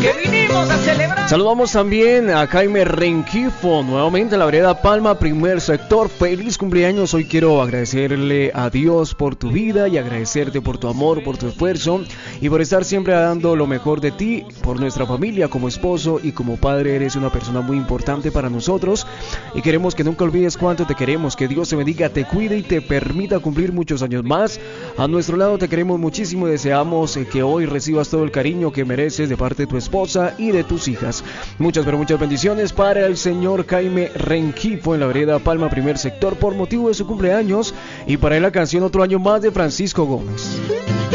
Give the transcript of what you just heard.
que vinimos a celebrar. Saludamos también a Jaime Rengifo, nuevamente en la vereda Palma, primer sector. Feliz cumpleaños. Hoy quiero agradecerle a Dios por tu vida y agradecerte por tu amor, por tu esfuerzo y por estar siempre dando lo mejor de ti, por nuestra familia, como esposo y como padre. Eres una persona muy importante para nosotros y queremos que nunca olvides cuánto te queremos. Que Dios te bendiga, te cuide y te permita cumplir muchos años más. A nuestro lado te queremos muchísimo y deseamos que hoy recibas todo el cariño que mereces de parte de tu esposa y de tus hijas. Muchas pero muchas bendiciones para el señor Jaime Rengifo en la vereda Palma, primer sector, por motivo de su cumpleaños, y para él la canción Otro Año Más de Francisco Gómez.